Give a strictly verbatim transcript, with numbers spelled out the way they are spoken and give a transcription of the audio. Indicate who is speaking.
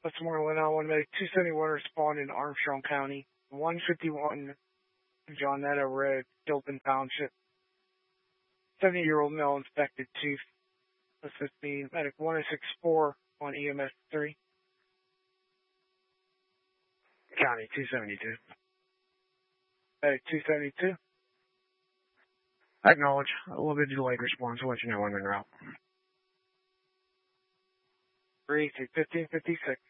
Speaker 1: Westmoreland, I one medic two seventy-one respond in Armstrong County. one fifty-one Johnetta Road, Gilpin Township. seventy-year-old male infected tooth. Assisting medic one oh six four on E M S three. County two seventy-two. Medic two seventy-two. Acknowledge. A little bit delayed response. I'll let you know when en route. three to fifteen fifty-six.